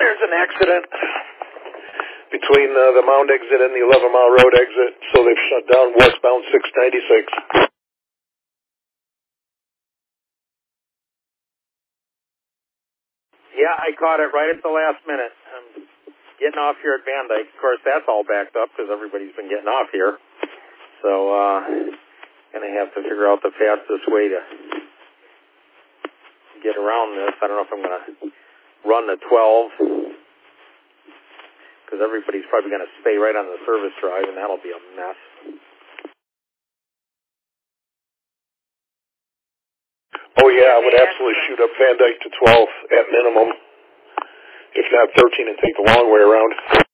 There's an accident between the Mound exit and the 11-mile road exit, so they've shut down westbound 696. Yeah, I caught it right at the last minute. I'm getting off here at Van Dyke. Of course, that's all backed up because everybody's been getting off here. So, going to have to figure out the fastest way to get around this. I don't know if I'm going to run the 12 because everybody's probably going to stay right on the service drive, and that'll be a mess. Oh, yeah, I would absolutely shoot up Van Dyke to 12 at minimum. If not 13 and take the long way around.